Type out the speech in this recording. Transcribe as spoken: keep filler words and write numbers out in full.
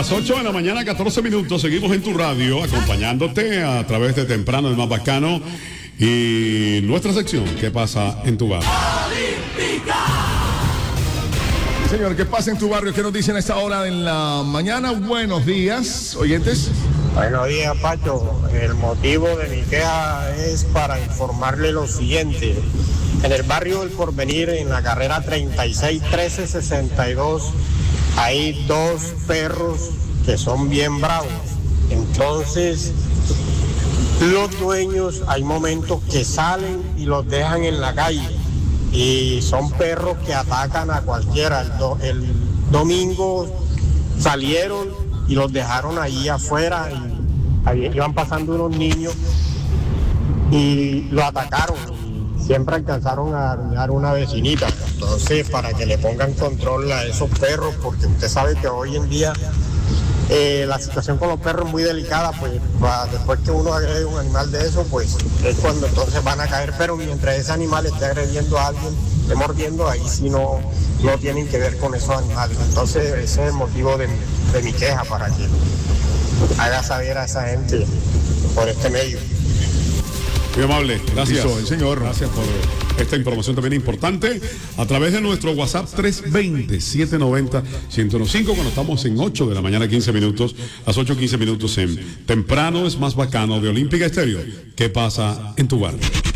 las ocho de la mañana, catorce minutos, seguimos en tu radio, acompañándote a través de Temprano, el más bacano, y nuestra sección, ¿qué pasa en tu barrio? Señor, ¿qué pasa en tu barrio? ¿Qué nos dicen a esta hora en la mañana? Buenos días, oyentes. Buenos días, Pacho. El motivo de mi queja es para informarle lo siguiente. En el barrio del Porvenir, en la carrera treinta y seis trece sesenta y dos, hay dos perros que son bien bravos. Entonces, los dueños hay momentos que salen y los dejan en la calle. Y son perros que atacan a cualquiera. El, do, el domingo salieron y los dejaron ahí afuera. Y ahí iban pasando unos niños y lo atacaron. Y siempre alcanzaron a arruinar una vecinita. Entonces, para que le pongan control a esos perros, porque usted sabe que hoy en día eh, la situación con los perros es muy delicada, pues para, después que uno agrede un animal de eso, pues es cuando entonces van a caer. Pero mientras ese animal esté agrediendo a alguien, esté mordiendo, ahí sí no, no tienen que ver con esos animales. Entonces, ese es el motivo de, de mi queja, para que haga saber a esa gente por este medio. Muy amable, gracias. Hizo el señor. Gracias por esta información también importante. A través de nuestro WhatsApp tres veinte, setecientos noventa, ciento cinco, cuando estamos en ocho de la mañana, quince minutos, las ocho quince minutos en Temprano es más bacano de Olímpica Estéreo. ¿Qué pasa en tu barrio?